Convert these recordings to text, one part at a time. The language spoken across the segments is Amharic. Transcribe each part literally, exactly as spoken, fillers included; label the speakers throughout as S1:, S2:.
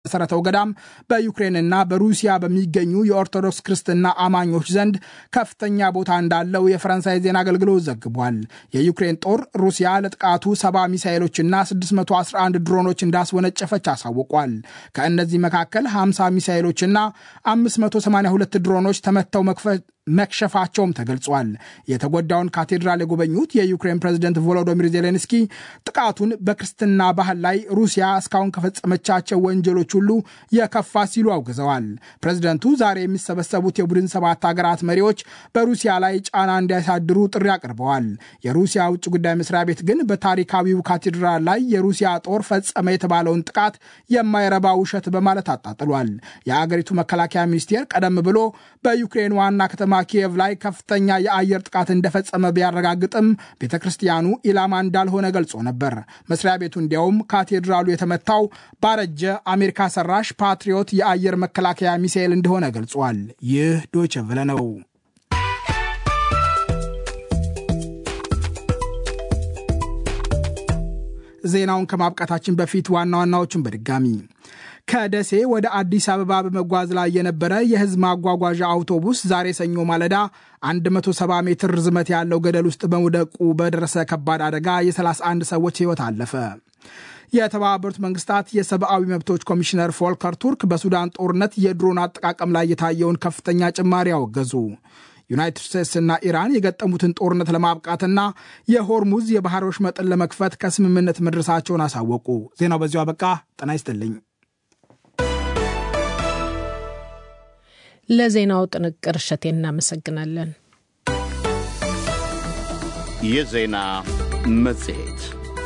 S1: የመሰረተው ገዳም በዩክሬንና በሩሲያ በሚገኙ የኦርቶዶክስ ክርስትና አማኞች ዘንድ ከፍተኛ ቦታ እንዳለው የፈረንሳይ ዜና አገልግሎት ዘግቧል። የዩክሬን ጦር ሩሲያ ለጥቃቱ ሰባ ሚሳኤሎችና ስድስት መቶ አስራ አንድ ድሮኖች እንዳስወነጨፈች አሳውቋል። ከእነዚህ መካከል ሃምሳ ሚሳኤሎችና አምስት መቶ ሰማንያ ሁለት ድሮኖች ተመተው መክፈት መክሸፋቸውም ተገልጿል። የተጎዳውን ካቴድራል የጎበኙት የዩክሬን ፕሬዝዳንት ቮሎዶሚር ዜሌንስኪ ጥቃቱን በክርስትና ባህል ላይ ሩሲያ እስካሁን ከፈጸመቻቸው ወንጀሎች ሁሉ የከፋ ሲሉ አውግዘዋል። ፕሬዝዳንቱ ዛሬ የሚሰበሰቡት የቡድን ሰባት ሀገራት መሪዎች በሩሲያ ላይ ጫና እንዲያሳድሩ ጥሪ አቅርበዋል። የሩሲያ ውጭ ጉዳይ መስሪያ ቤት ግን በታሪካዊው ካቴድራል ላይ የሩሲያ ጦር ፈጸመ የተባለውን ጥቃት የማይረባ ውሸት በማለት አጣጥሏል። የአገሪቱ መከላከያ ሚኒስቴር ቀደም ብሎ በዩክሬን ዋና ከተማ ኪየቭ ላይ ከፍተኛ የአየር ጥቃት እንደፈጸመ ቢያረጋግጥም ቤተክርስቲያኑ ኢላማ እንዳልሆነ ገልጾ ነበር። መስሪያ ቤቱ እንዲያውም ካቴድራሉ የተመታው ባረጀ አሜሪካ ሰራሽ ፓትሪዮት የአየር መከላከያ ሚሳኤል እንደሆነ ገልጿል። ይህ ዶይቼ ቬለ ነው። ዜናውን ከማብቃታችን በፊት ዋና ዋናዎቹን በድጋሚ ከደሴ ወደ አዲስ አበባ በመጓዝ ላይ የነበረ የህዝብ ማጓጓዣ አውቶቡስ ዛሬ ሰኞ ማለዳ መቶ ሰባ ሜትር ርዝመት ያለው ገደል ውስጥ በመውደቁ በደረሰ ከባድ አደጋ የ31 ሰዎች ህይወት አለፈ። የተባበሩት መንግስታት የሰብአዊ መብቶች ኮሚሽነር ፎልከር ቱርክ በሱዳን ጦርነት የድሮን አጠቃቀም ላይ የታየውን ከፍተኛ ጭማሪ አወገዙ። ዩናይትድ ስቴትስ እና ኢራን የገጠሙትን ጦርነት ለማብቃትና የሆርሙዝ የባህር ወሽመጥን ለመክፈት ከስምምነት መድረሳቸውን አሳወቁ። ዜናው በዚሁ አበቃ። ጤና ይስጥልኝ።
S2: ለዜናው ጥንቅር እሸቴን እናመሰግናለን።
S3: የዜና መጽሔት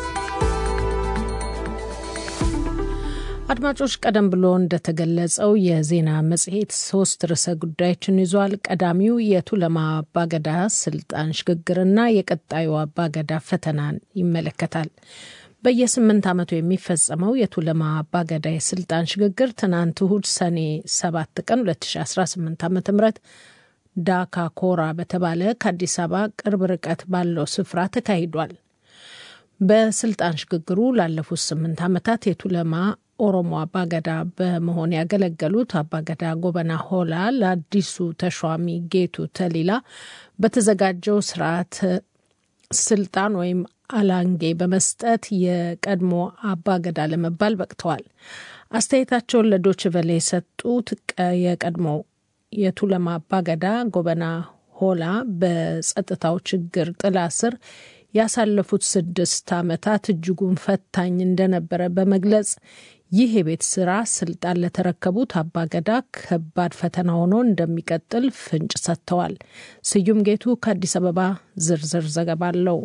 S2: አድማጮች፣ ቀደም ብሎ እንደተገለጸው የዜና መጽሔት ሶስት ርዕሰ ጉዳዮችን ይዟል። ቀዳሚው የቱለማ አባገዳ ስልጣን ሽግግርና የቀጣዩ አባገዳ ፈተናን ይመለከታል። በየስምንት ዓመቱ የሚፈጸመው የቱለማ አባገዳ የስልጣን ሽግግር ትናንት እሁድ ሰኔ ሰባት ቀን ሁለት ሺህ አስራ ስምንት ዓ.ም ዳካ ኮራ በተባለ ከአዲስ አበባ ቅርብ ርቀት ባለው ስፍራ ተካሂዷል። በስልጣን ሽግግሩ ላለፉት ስምንት ዓመታት የቱለማ ኦሮሞ አባገዳ በመሆን ያገለገሉት አባገዳ ጎበና ሆላ ለአዲሱ ተሿሚ ጌቱ ተሊላ በተዘጋጀው ስርዓት ስልጣን ወይም አላንጌ በመስጠት የቀድሞ አባገዳ ለመባል በቅተዋል። አስተያየታቸውን ለዶች ቨለ የሰጡት የቀድሞ የቱለማ አባገዳ ጎበና ሆላ በጸጥታው ችግር ጥላ ስር ያሳለፉት ስድስት ዓመታት እጅጉን ፈታኝ እንደነበረ በመግለጽ ይህ የቤት ስራ ስልጣን ለተረከቡት አባገዳ ከባድ ፈተና ሆኖ እንደሚቀጥል ፍንጭ ሰጥተዋል። ስዩም ጌቱ ከአዲስ አበባ ዝርዝር ዘገባ አለው።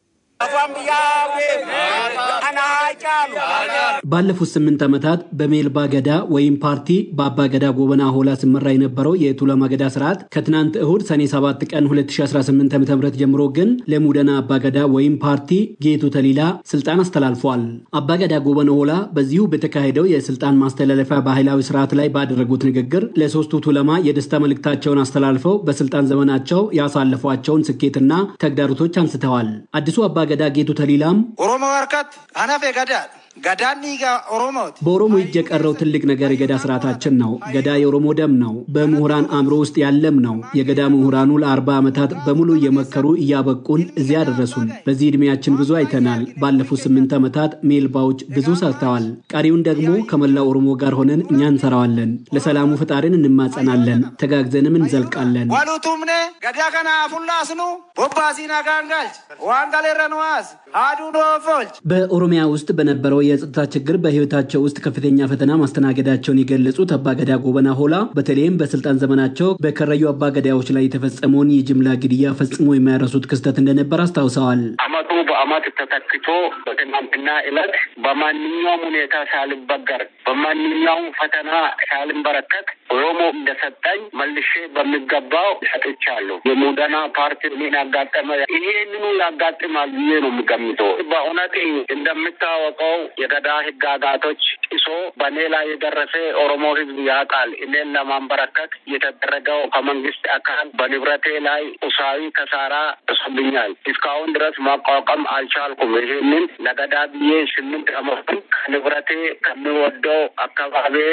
S4: ባለፉት ስምንት ዓመታት በሜልባ ገዳ ወይም ፓርቲ በአባገዳ ጎበና ሆላ ሲመራ የነበረው የቱለማ ገዳ ስርዓት ከትናንት እሁድ ሰኔ ሰባት ቀን ሁለት ሺህ አስራ ስምንት ዓ.ም ጀምሮ ግን ለሙደና አባገዳ ወይም ፓርቲ ጌቱ ተሊላ ስልጣን አስተላልፏል። አባገዳ ጎበና ሆላ በዚሁ በተካሄደው የስልጣን ማስተላለፊያ ባህላዊ ስርዓት ላይ ባደረጉት ንግግር ለሶስቱ ቱለማ የደስታ መልእክታቸውን አስተላልፈው በስልጣን ዘመናቸው ያሳለፏቸውን ስኬትና ተግዳሮቶች አንስተዋል። አዲሱ አባገዳ ጌቱ ተሊላም
S5: ኦሮሞ ወርቀት አናፈ ገዳ ገዳኒ ጋ ኦሮሞት
S4: በኦሮሞ እጅ የቀረው ትልቅ ነገር የገዳ ስርዓታችን ነው። ገዳ የኦሮሞ ደም ነው። በምሁራን አእምሮ ውስጥ ያለም ነው። የገዳ ምሁራኑ ለአርባ ዓመታት በሙሉ እየመከሩ እያበቁን እዚያ ደረሱን። በዚህ እድሜያችን ብዙ አይተናል። ባለፉት ስምንት ዓመታት ሜልባዎች ብዙ ሰርተዋል። ቀሪውን ደግሞ ከመላው ኦሮሞ ጋር ሆነን እኛ እንሰራዋለን። ለሰላሙ ፈጣሪን እንማጸናለን። ተጋግዘንም እንዘልቃለን።
S5: ዋሉቱምኔ ገዳ ከና ፉላስኑ ቦባሲና ጋንጋልች ዋንጋሌረንዋስ አዱዶፎልች
S4: በኦሮሚያ ውስጥ በነበረው የጸጥታ ችግር በህይወታቸው ውስጥ ከፍተኛ ፈተና ማስተናገዳቸውን የገለጹት አባገዳ ጎበና ሆላ በተለይም በስልጣን ዘመናቸው በከረዩ አባገዳዎች ላይ የተፈጸመውን የጅምላ ግድያ ፈጽሞ የማይረሱት ክስተት እንደነበር አስታውሰዋል።
S6: አመቱ በአመት ተተክቶ በትናንትና ዕለት በማንኛውም ሁኔታ ሳልበገር በማንኛውም ፈተና ሳልበረከት ኦሮሞ እንደሰጠኝ መልሼ በሚገባው ሰጥቻለሁ። የሙደና ፓርቲ ምን አጋጠመ? ይሄንኑ ያጋጥማል ብዬ ነው የምገምተው። በእውነት እንደምታወቀው የገዳ ህግጋቶች ጥሶ በኔ ላይ የደረሰ ኦሮሞ ህዝብ ያውቃል። እኔን ለማንበረከት የተደረገው ከመንግስት አካል በንብረቴ ላይ ቁሳዊ ከሳራ ተሰብኛል። እስካሁን ድረስ ማቋቋም አልቻልኩም። ይሄንን ለገዳ ብዬ ስምንት ዓመት ከንብረቴ ከሚወደው አካባቢ